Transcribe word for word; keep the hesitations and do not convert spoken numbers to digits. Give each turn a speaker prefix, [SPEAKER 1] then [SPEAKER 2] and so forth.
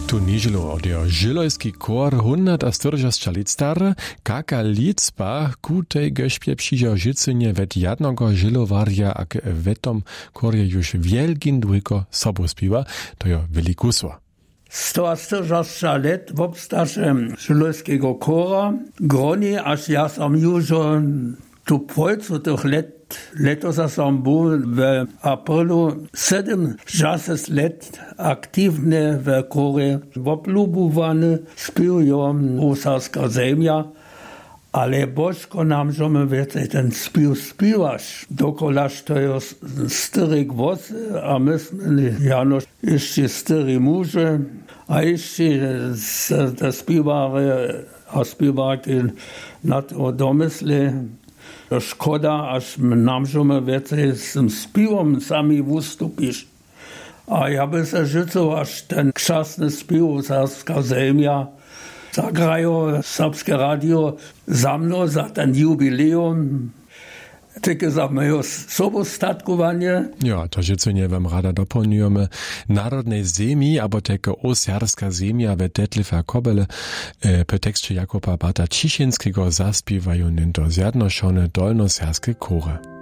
[SPEAKER 1] Tu nižilo odio žilojski kor hundert a styržasća lit stare, kaka licba ku tej gešpje přiža žicynie vet jadnogo žilovarja, ak vetom korje już wielgin dwójko sobu spiwa, to jo velikusło.
[SPEAKER 2] sto styržasća let w obstasze žilojskiego kora, groni, aż ja sam jużo tu polcu tych let letos sam był w aprilu siedemdziesiąt let aktywny w korze, oblubowany, spiewują Husarska ziemia, ale bożko nam, że my więcej ten spiew spiewasz. Dokolaż to jest stary głos, a myśmy jano jeszcze stary muże, a jeszcze te spiewary, a spiewarki na to domysły. Szkoda, aż nam żomy więcej z tym spiewom sami wystupisz. A ja by se życzył, aż ten krzasny spiew Husarska ziemia zagrają serbskie radio za mną, za ten jubileum. Tylko za moje sobostatkowanie.
[SPEAKER 1] Ja, to życzynie wam rada dopełniamy. Narodnej ziemi, albo tylko Osjarska ziemia w Detlefa Kobele, e, po tekście Jakuba Bata Ciszynskiego zaspiewają to zjednoczone dolnosjarskie kory.